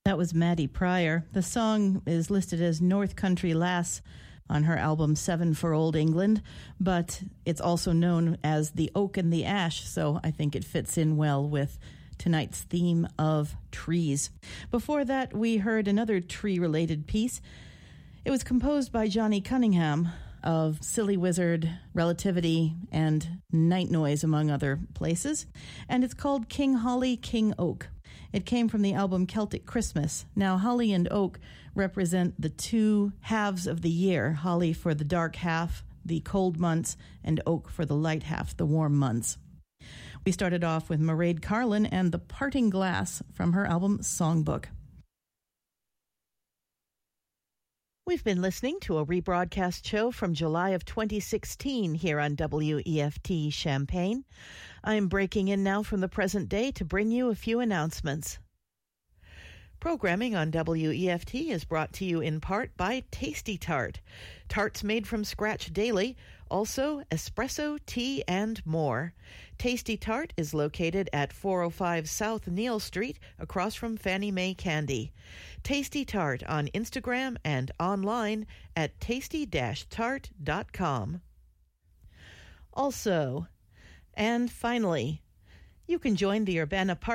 That was Maddie Pryor. The song is listed as North Country Lass on her album Seven for Old England, but it's also known as The Oak and the Ash, so I think it fits in well with tonight's theme of trees. Before that, we heard another tree-related piece. It was composed by Johnny Cunningham of Silly Wizard, Relativity, and Night Noise, among other places, and it's called King Holly, King Oak. It came from the album Celtic Christmas. Now, holly and oak represent the two halves of the year, holly for the dark half, the cold months, and oak for the light half, the warm months. We started off with Mairead Carlin and The Parting Glass from her album Songbook. We've been listening to a rebroadcast show from July of 2016 here on WEFT Champaign. I'm breaking in now from the present day to bring you a few announcements. Programming on WEFT is brought to you in part by Tasty Tart. Tarts made from scratch daily, also espresso, tea, and more. Tasty Tart is located at 405 South Neal Street, across from Fannie Mae Candy. Tasty Tart on Instagram and online at tasty-tart.com. Also, and finally, you can join the Urbana Park